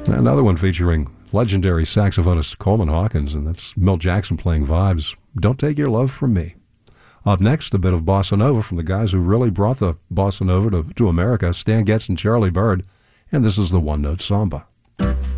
Another one featuring legendary saxophonist Coleman Hawkins, and that's Milt Jackson playing vibes. Don't Take Your Love From Me. Up next, a bit of bossa nova from the guys who really brought the bossa nova to America, Stan Getz and Charlie Bird, and this is the One Note Samba.